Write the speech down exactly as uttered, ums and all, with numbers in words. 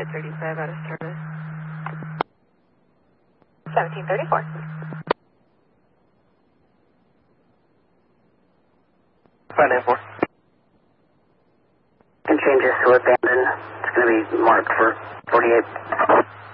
thirty-five out of service. seventeen thirty-four. five nine four. Can change this to abandon. It's going to be marked for forty-eight.